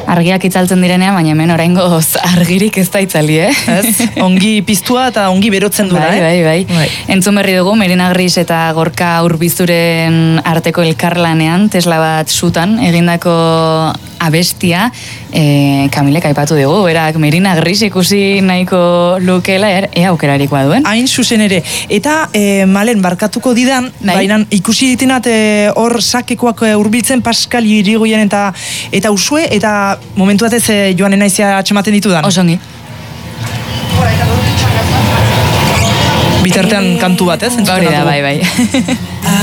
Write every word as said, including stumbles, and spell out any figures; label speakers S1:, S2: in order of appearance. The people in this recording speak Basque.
S1: argiak itzaltzen direnean, baina hemen oraingoz argirik ez da itzali, eh?
S2: Ez, ongi piztua eta ongi berotzen duela,
S1: bai,
S2: eh?
S1: Bai, bai,
S2: bai.
S1: Entzun berri dugu, Merina Gris eta Gorka Urbizuren arteko elkarlanean, Tesla bat sutan, egindako abestia, e, Kamilek aipatu dugu, berak Merina Gris ikusi nahiko lukela, er, ea aukerarikoa duen.
S2: Hain zuzen ere. Eta, e, Malen, barkatuko didan,
S1: bai.
S2: baina ikusi ditenat hor e, sakekoak urbiltzen Pascal Irigoyen eta eta Usue, eta momentu batez e, joanen naizia atxematen ditudan.
S1: Osongi.
S2: Bitartean kantu bat, ez?
S1: Hori da, bai, bai.